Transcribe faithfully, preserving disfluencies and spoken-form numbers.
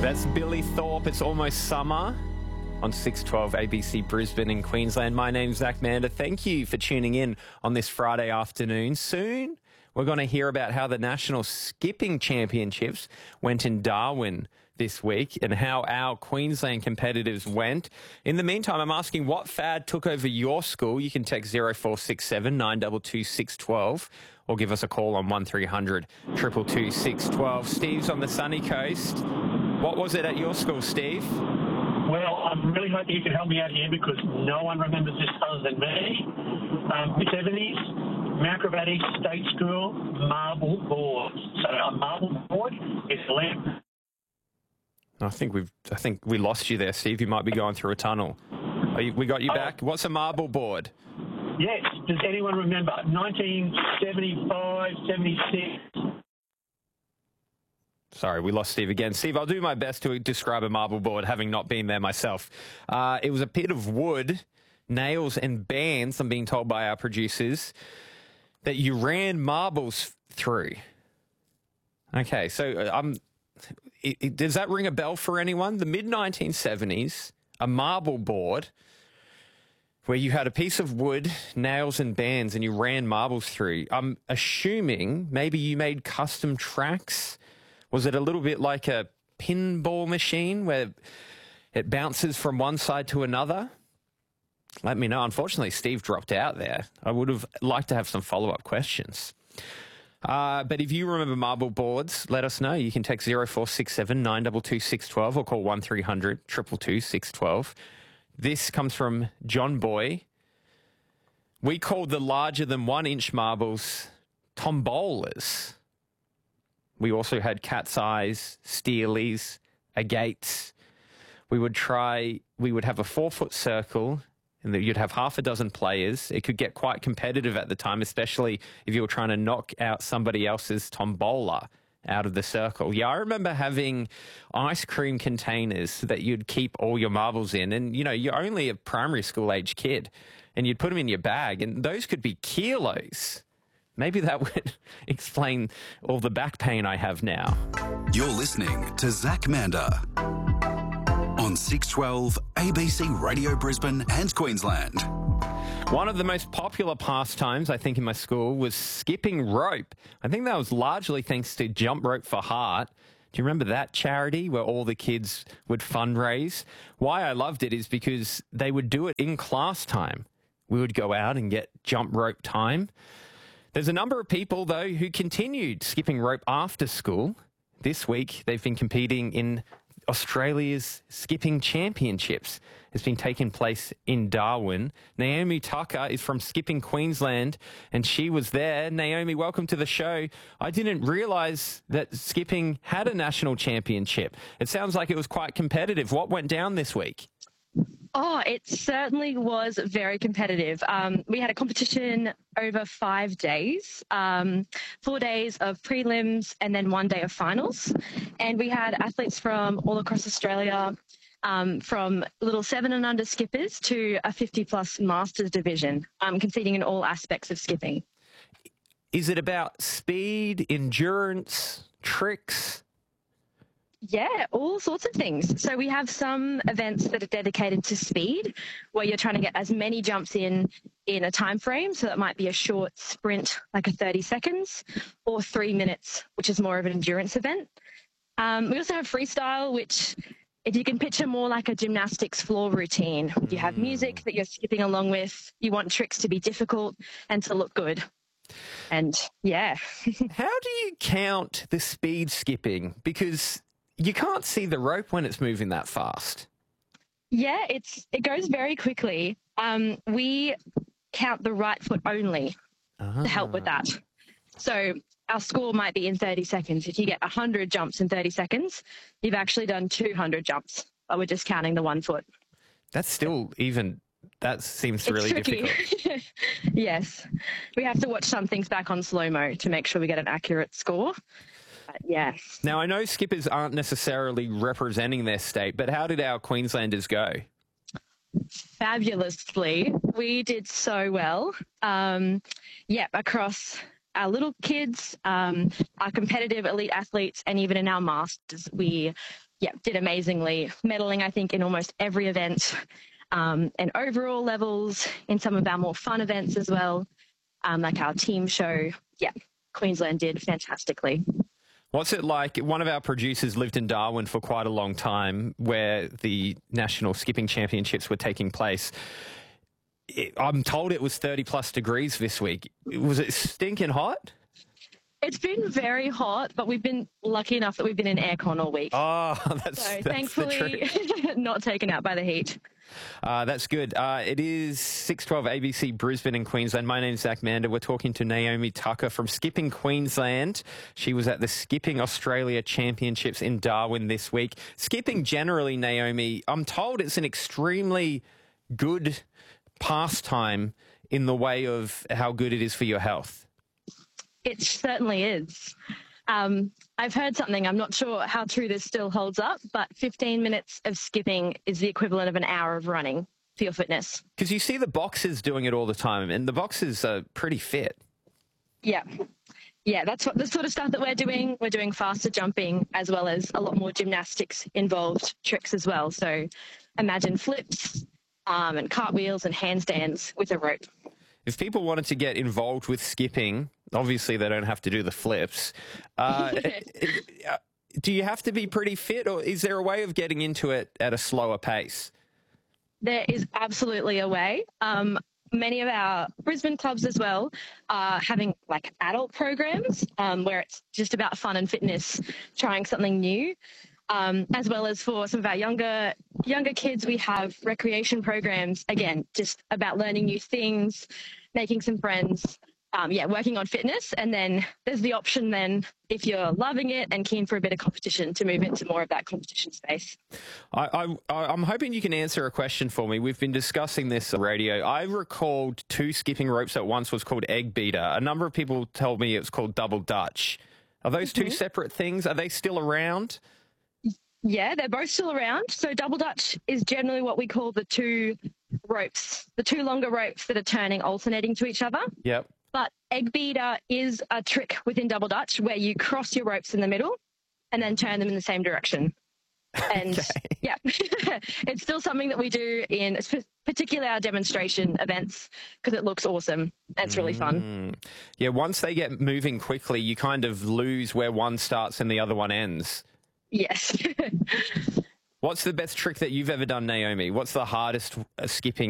That's Billy Thorpe. It's almost summer on six twelve A B C Brisbane in Queensland. My name's Zach Mander. Thank you for tuning in on this Friday afternoon. Soon, we're going to hear about how the National Skipping Championships went in Darwin this week and how our Queensland competitors went. In the meantime, I'm asking what fad took over your school. You can text zero four six seven, nine two two, six one two or give us a call on one three hundred, two two two, six one two. Steve's on the sunny coast. What was it at your school, Steve? Well, I'm really hoping you can help me out here because no one remembers this other than me. Um, seventies, Macrobatic State School, marble board. So a marble board is lamp. I think we've. I think we lost you there, Steve. You might be going through a tunnel. Are you, we got you back. Oh. What's a marble board? Yes. Does anyone remember? nineteen seventy-five, seventy-six. Sorry, we lost Steve again. Steve, I'll do my best to describe a marble board, having not been there myself. Uh, it was a bit of wood, nails and bands, I'm being told by our producers, that you ran marbles through. Okay, so um, it, it, does that ring a bell for anyone? The mid nineteen seventies, a marble board where you had a piece of wood, nails and bands, and you ran marbles through. I'm assuming maybe you made custom tracks. Was it a little bit like a pinball machine where it bounces from one side to another? Let me know. Unfortunately, Steve dropped out there. I would have liked to have some follow-up questions. Uh, but if you remember marble boards, let us know. You can text zero four six seven, nine two two, six one two or call one three hundred, two two two, six one two. This comes from John Boy. We called the larger than one inch marbles tombolas. We also had cat's eyes, steelies, agates. We would try, we would have a four-foot circle and you'd have half a dozen players. It could get quite competitive at the time, especially if you were trying to knock out somebody else's tombola out of the circle. Yeah, I remember having ice cream containers that you'd keep all your marbles in. And, you know, you're only a primary school age kid and you'd put them in your bag and those could be kilos. Maybe that would explain all the back pain I have now. You're listening to Zach Mander on six twelve A B C Radio Brisbane and Queensland. One of the most popular pastimes, I think, in my school was skipping rope. I think that was largely thanks to Jump Rope for Heart. Do you remember that charity where all the kids would fundraise? Why I loved it is because they would do it in class time. We would go out and get jump rope time. There's a number of people, though, who continued skipping rope after school. This week, they've been competing in Australia's Skipping Championships. It's been taking place in Darwin. Naomi Tucker is from Skipping Queensland, and she was there. Naomi, welcome to the show. I didn't realise that skipping had a national championship. It sounds like it was quite competitive. What went down this week? Oh, it certainly was very competitive. Um, we had a competition over five days, um, four days of prelims and then one day of finals. And we had athletes from all across Australia, um, from little seven and under skippers to a fifty plus masters division, um, competing in all aspects of skipping. Is it about speed, endurance, tricks? Yeah, all sorts of things. So we have some events that are dedicated to speed, where you're trying to get as many jumps in in a time frame. So that might be a short sprint, like a thirty seconds, or three minutes, which is more of an endurance event. Um, we also have freestyle, which if you can picture more like a gymnastics floor routine. You have music that you're skipping along with. You want tricks to be difficult and to look good. And yeah. How do you count the speed skipping? Because you can't see the rope when it's moving that fast. Yeah, it's it goes very quickly. Um, we count the right foot only ah. to help with that. So our score might be in thirty seconds. If you get one hundred jumps in thirty seconds, you've actually done two hundred jumps. But we're just counting the one foot. That's still even, that seems it's really tricky. difficult. Yes. We have to watch some things back on slow-mo to make sure we get an accurate score. But yeah. Now, I know skippers aren't necessarily representing their state, but how did our Queenslanders go? Fabulously. We did so well. Um, yeah, across our little kids, um, our competitive elite athletes, and even in our masters, we yeah, did amazingly, medaling, I think, in almost every event, um, and overall levels in some of our more fun events as well, um, like our team show. Yeah, Queensland did fantastically. What's it like? One of our producers lived in Darwin for quite a long time, where the National Skipping Championships were taking place. It, I'm told it was thirty plus degrees this week. Was it stinking hot? It's been very hot, but we've been lucky enough that we've been in aircon all week. Oh, that's, so that's thankfully not taken out by the heat. Uh, that's good. Uh, it is six twelve A B C Brisbane in Queensland. My name's Zach Mander. We're talking to Naomi Tucker from Skipping Queensland. She was at the Skipping Australia Championships in Darwin this week. Skipping generally, Naomi, I'm told it's an extremely good pastime in the way of how good it is for your health. It certainly is. Um, I've heard something, I'm not sure how true this still holds up, but fifteen minutes of skipping is the equivalent of an hour of running for your fitness. Because you see the boxers doing it all the time, and the boxers are pretty fit. Yeah. Yeah, that's what the sort of stuff that we're doing. We're doing faster jumping as well as a lot more gymnastics involved tricks as well. So imagine flips um, and cartwheels and handstands with a rope. If people wanted to get involved with skipping, obviously they don't have to do the flips. Uh, do you have to be pretty fit, or is there a way of getting into it at a slower pace? There is absolutely a way. Um, many of our Brisbane clubs as well are having like adult programs um, where it's just about fun and fitness, trying something new. Um, as well as for some of our younger younger kids, we have recreation programs, again, just about learning new things, making some friends, um, yeah, working on fitness. And then there's the option then, if you're loving it and keen for a bit of competition, to move into more of that competition space. I, I, I'm hoping you can answer a question for me. We've been discussing this on radio. I recalled two skipping ropes that once was called egg beater. A number of people told me it was called double dutch. Are those mm-hmm. two separate things? Are they still around? Yeah, they're both still around. So double dutch is generally what we call the two ropes, the two longer ropes that are turning, alternating to each other. Yep. But egg beater is a trick within double dutch where you cross your ropes in the middle and then turn them in the same direction. And okay. yeah, it's still something that we do in particularly our demonstration events because it looks awesome. It's really fun. Mm. Yeah, once they get moving quickly, you kind of lose where one starts and the other one ends. Yes. What's the best trick that you've ever done, Naomi? What's the hardest uh, skipping